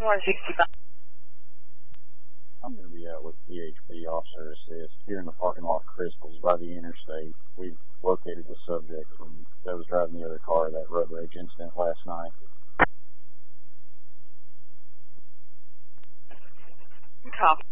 165. I'm going to be out with PHP Officer Assist here in the parking lot of Crystals by the interstate. We've located the subject that was driving the other car, that road rage incident last night. Copy.